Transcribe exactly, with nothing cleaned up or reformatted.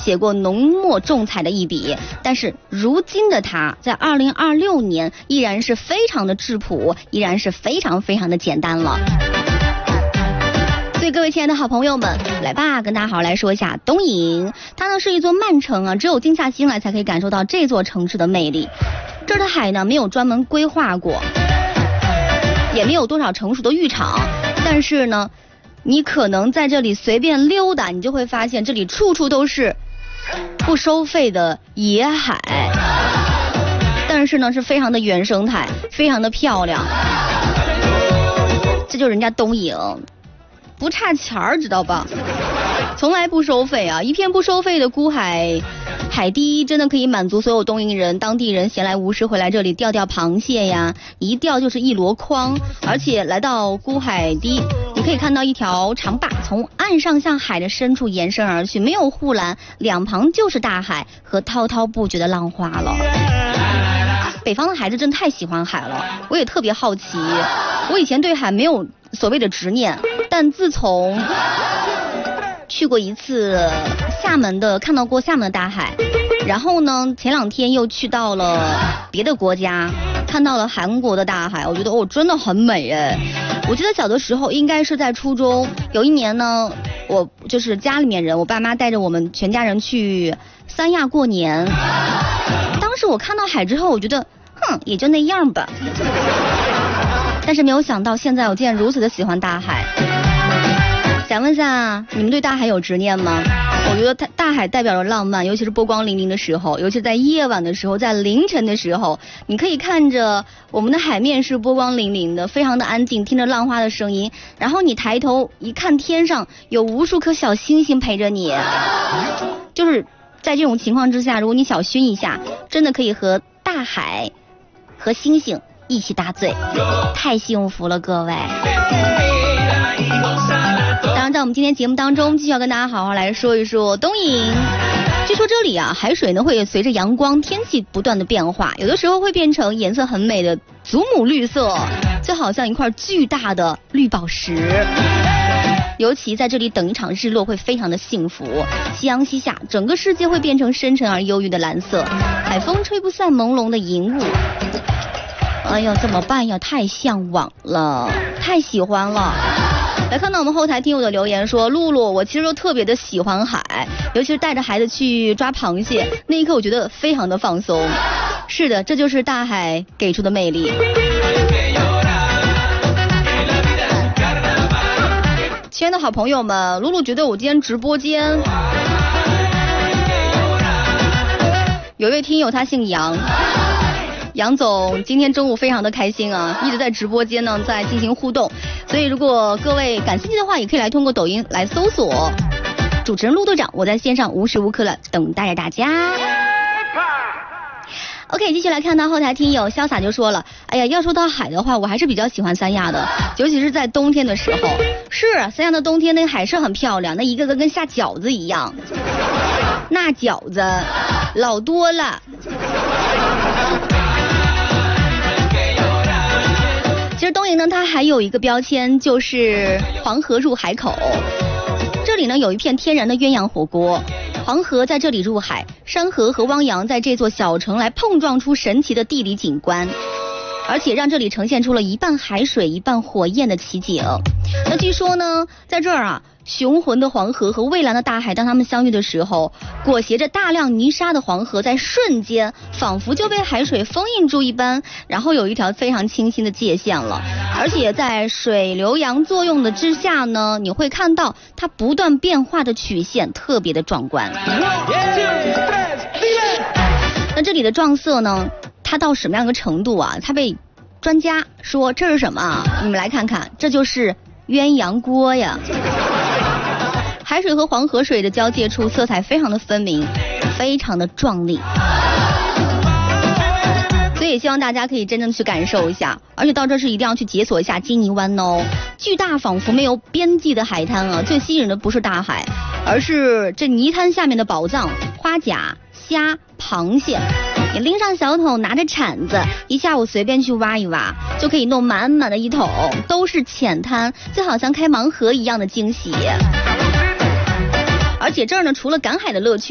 写过浓墨重彩的一笔，但是如今的他在二零二六年依然是非常的质朴，依然是非常非常的简单了。所以各位亲爱的好朋友们，来吧，跟大家好好来说一下东营。它呢是一座慢城啊，只有静下心来才可以感受到这座城市的魅力。这儿的海呢没有专门规划过，也没有多少成熟的浴场，但是呢你可能在这里随便溜达，你就会发现这里处处都是不收费的野海，但是呢是非常的原生态，非常的漂亮。这就是人家东营，不差钱儿，知道吧？从来不收费啊！一片不收费的孤海海堤，真的可以满足所有东营人、当地人闲来无事回来这里钓钓螃蟹呀，一钓就是一箩筐。而且来到孤海堤，你可以看到一条长坝从岸上向海的深处延伸而去，没有护栏，两旁就是大海和滔滔不绝的浪花了。北方的孩子真太喜欢海了，我也特别好奇。我以前对海没有所谓的执念，但自从去过一次厦门的，看到过厦门的大海，然后呢前两天又去到了别的国家，看到了韩国的大海，我觉得哦真的很美哎。我记得小的时候应该是在初中，有一年呢我就是家里面人，我爸妈带着我们全家人去三亚过年，当时我看到海之后，我觉得哼也就那样吧，但是没有想到现在我竟然如此的喜欢大海。想问一下，你们对大海有执念吗？我觉得大大海代表着浪漫，尤其是波光粼粼的时候，尤其在夜晚的时候，在凌晨的时候，你可以看着我们的海面是波光粼粼的，非常的安静，听着浪花的声音，然后你抬头一看，天上有无数颗小星星陪着你，就是在这种情况之下，如果你小薰一下，真的可以和大海和星星一起大醉，太幸福了各位。当然在我们今天节目当中，继续要跟大家好好来说一说东营。据说这里啊，海水呢会随着阳光天气不断的变化，有的时候会变成颜色很美的祖母绿色，就好像一块巨大的绿宝石。尤其在这里等一场日落会非常的幸福，夕阳西下，整个世界会变成深沉而忧郁的蓝色，海风吹不散朦胧的银雾。哎呀怎么办呀，太向往了，太喜欢了。来看到我们后台听友的留言说，露露我其实都特别的喜欢海，尤其是带着孩子去抓螃蟹，那一刻我觉得非常的放松。是的，这就是大海给出的魅力。亲爱的好朋友们，露露觉得我今天直播间有一位听友，他姓杨，杨总今天中午非常的开心啊，一直在直播间呢在进行互动，所以如果各位感兴趣的话，也可以来通过抖音来搜索主持人陆队长，我在线上无时无刻的等待着大家。OK， 继续来看到后台听友潇洒就说了，哎呀，要说到海的话，我还是比较喜欢三亚的，尤其是在冬天的时候。是三亚的冬天那个海是很漂亮，那一个个跟下饺子一样，那饺子老多了。其实东营呢，它还有一个标签，就是黄河入海口。这里呢有一片天然的鸳鸯火锅，黄河在这里入海，山河和汪洋在这座小城来碰撞出神奇的地理景观，而且让这里呈现出了一半海水一半火焰的奇景。那据说呢，在这儿啊，雄浑的黄河和蔚蓝的大海当他们相遇的时候，裹挟着大量泥沙的黄河在瞬间仿佛就被海水封印住一般，然后有一条非常清晰的界限了。而且在水流洋作用的之下呢，你会看到它不断变化的曲线，特别的壮观。那这里的撞色呢，它到什么样的程度啊？它被专家说这是什么？你们来看看，这就是鸳鸯锅呀。海水和黄河水的交界处，色彩非常的分明，非常的壮丽。所以也希望大家可以真正去感受一下，而且到这是一定要去解锁一下金泥湾哦。巨大仿佛没有边际的海滩啊，最吸引人的不是大海，而是这泥滩下面的宝藏——花甲、虾、螃蟹。你拎上小桶，拿着铲子，一下午随便去挖一挖，就可以弄满满的一桶，都是浅滩，就好像开盲盒一样的惊喜。而且这儿呢，除了赶海的乐趣，